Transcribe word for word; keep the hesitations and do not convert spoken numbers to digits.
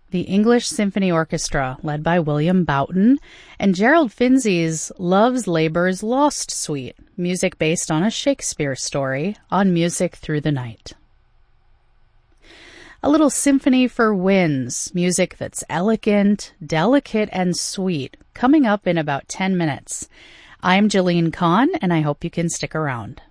the English Symphony Orchestra, led by William Boughton, and Gerald Finzi's Love's Labour's Lost Suite, music based on a Shakespeare story, on Music Through the Night. A little symphony for winds, music that's elegant, delicate, and sweet, coming up in about ten minutes. I'm Jeline Kahn, and I hope you can stick around.